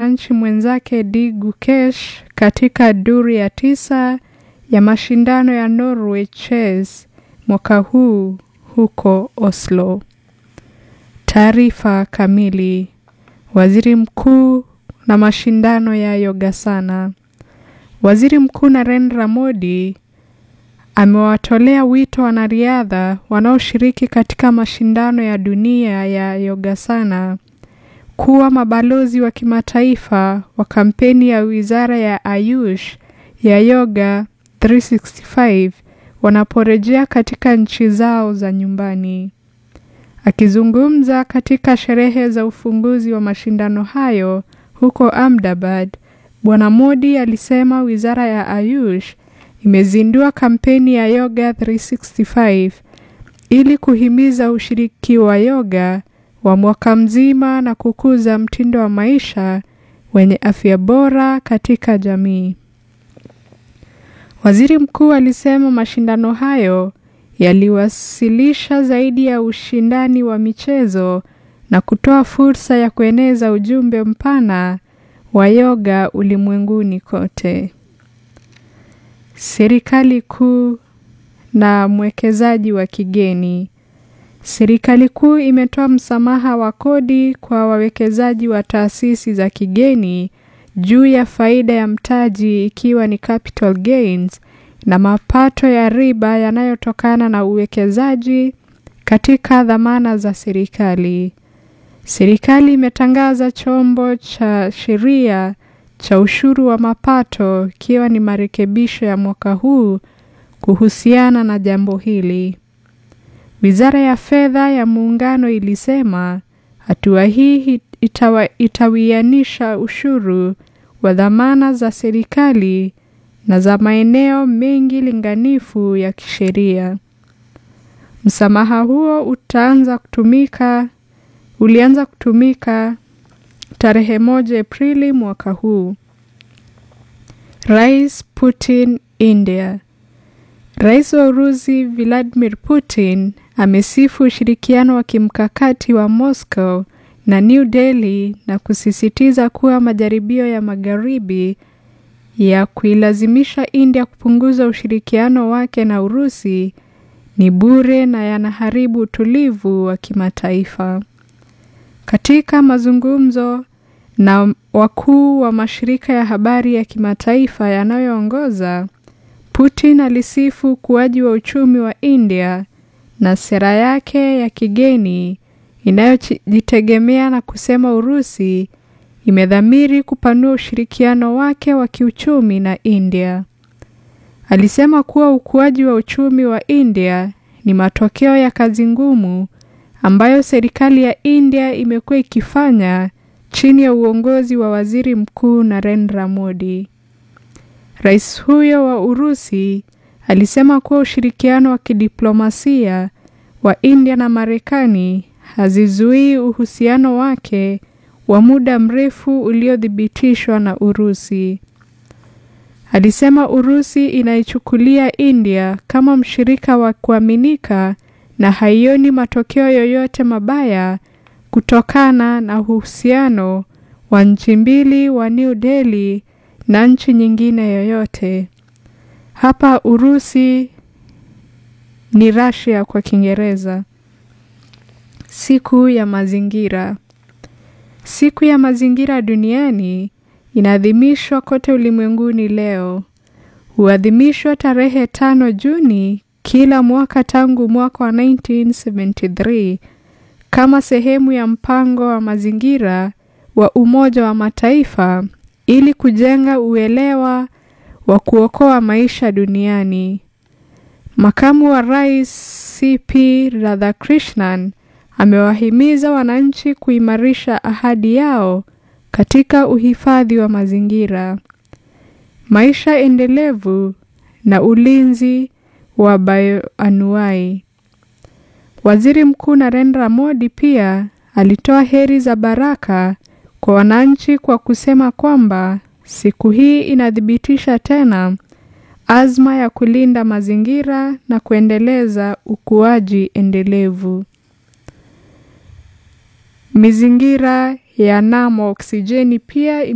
mwananchi mwenzake D. Gukesh katika duru ya 9 ya mashindano ya Norway Chess mwaka huu huko Oslo. Taarifa kamili. Waziri Mkuu na mashindano ya Yogasana. Waziri Mkuu Narendra Modi amewatolea wito wanariadha wanaoshiriki katika mashindano ya dunia ya Yogasana kuwa mabalozi wa kimataifa wa kampeni ya Wizara ya Ayush ya Yoga 365 wanaporejea katika nchi zao za nyumbani. Akizungumza katika sherehe za ufunguzi wa mashindano hayo huko Ahmedabad, Bwana Modi alisema Wizara ya Ayush imezindua kampeni ya Yoga 365 ili kuhimiza ushiriki wa yoga wa mwaka mzima na kukuza mtindo wa maisha wenye afya bora katika jamii. Waziri Mkuu alisema mashindano hayo yaliwasilisha zaidi ya ushindani wa michezo na kutoa fursa ya kueneza ujumbe mpana wa yoga ulimwenguni kote. Serikali kuu na mwekezaji wa kigeni. Serikali kuu imetoa msamaha wa kodi kwa wawekezaji wa taasisi za kigeni juu ya faida ya mtaji ikiwa ni capital gains na mapato ya riba yanayotokana na uwekezaji katika dhamana za serikali. Serikali imetangaza chombo cha sheria cha ushuru wa mapato ikiwa ni marekebisho ya mwaka huu kuhusiana na jambo hili. Wizara ya Fedha ya Muungano ilisema hatua hii itawianisha ushuru wa dhamana za serikali na za maeneo mengi linganifu ya kisheria. Msamaha huo ulianza kutumika tarehe 1 Aprili mwaka huu. Rais Putin, India. Rais wa Urusi Vladimir Putin amesifu ushirikiano wa kimkakati wa Moscow na New Delhi na kusisitiza kuwa majaribio ya magharibi ya kuilazimisha India kupunguza ushirikiano wake na Urusi ni bure na yanaharibu utulivu wa kimataifa. Katika mazungumzo na wakuu wa mashirika ya habari ya kimataifa yanayoongoza, Putin alisifu ukuaji wa uchumi wa India na sera yake ya kigeni inayojitegemea na kusema Urusi imedhamiri kupanua ushirikiano wake wa kiuchumi na India. Alisema kuwa ukuaji wa uchumi wa India ni matokeo ya kazi ngumu ambayo serikali ya India imekuwa ikifanya chini ya uongozi wa Waziri Mkuu Narendra Modi. Rais huyo wa Urusi alisema kuwa ushirikiano wa kidiplomasia wa India na Marekani hazizuii uhusiano wake wa muda mrefu uliothibitishwa na Urusi. Alisema Urusi inaichukulia India kama mshirika wa kuaminika na haioni matokeo yoyote mabaya kutokana na uhusiano wa nchi mbili wa New Delhi na nchi nyingine yoyote. Hapa Urusi ni Russia kwa Kiingereza. Siku ya mazingira. Siku ya mazingira duniani inaadhimishwa kote ulimwenguni leo. Huadhimishwa tarehe 5 Juni kila mwaka tangu mwaka wa 1973 kama sehemu ya mpango wa mazingira wa Umoja wa Mataifa ili kujenga uelewa wa kuokoa maisha duniani. Makamu wa Rais C.P. Radhakrishnan amewahimiza wananchi kuimarisha ahadi yao katika uhifadhi wa mazingira, maisha endelevu na ulinzi wa bioanuwai. Waziri Mkuu Narendra Modi pia alitoa heri za baraka kwa wananchi kwa kusema kwamba siku hii inadhibitisha tena azma ya kulinda mazingira na kuendeleza ukuaji endelevu. Mazingira ya namo oksijeni pia